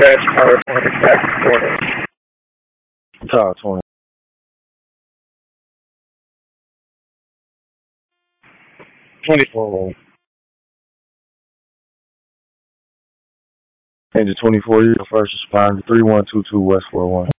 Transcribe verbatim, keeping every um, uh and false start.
Dispatch, Power four hundred back morning. Tower twenty. twenty-four. Engine twenty-four, you're first responder, three one two two West four one.